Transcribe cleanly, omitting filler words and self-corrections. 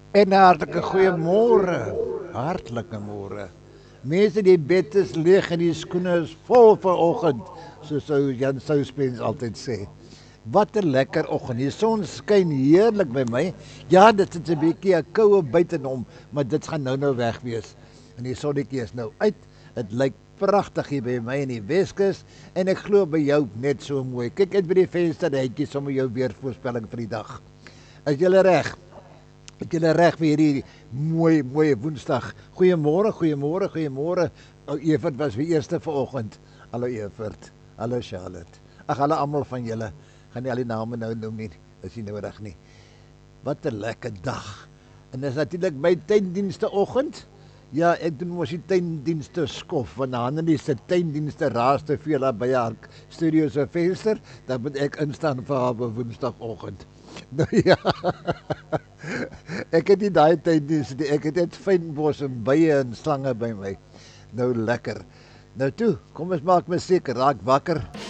En hartlike goeiemôre. Hartlike môre. Mense, die bed is leeg en die skoene is vol vanoggend, soos ou Jan Souspens altyd sê. Wat 'n lekker oggend. Die son skyn heerlik by my. Ja, dit is 'n bietjie 'n koue buitenom, maar dit gaan nou weg wees. En die sonnetjie is nou uit. Dit lyk pragtig hier by my in die Weskus en ek glo by jou net so mooi. Kyk uit by die venster, hytjie sommer jou weervoorspelling vir die dag. Is julle reg? Het julle reg vir hierdie mooi Woensdag. Goeiemôre. Ou Evert was weer eerste vanoggend. Hallo Evert. Hallo Charlotte. Ag, hulle almal van julle. Gaan nie al die name nou noem nie. Is nie nodig nie. Wat 'n lekker dag. En dis natuurlik my tuindienste oggend. Ja, ek doen mos die tuindienste skof want Hanelie se tuindienste raas te veel daar by haar studio se venster. Dan moet ek instaan vir haar op Woensdagoggend. Nou ja. Ek het nie daai tuindienste nie. Ek het net fynbos en bye en slange by my. Nou lekker. Nou toe, kom ons maak musiek, raak wakker.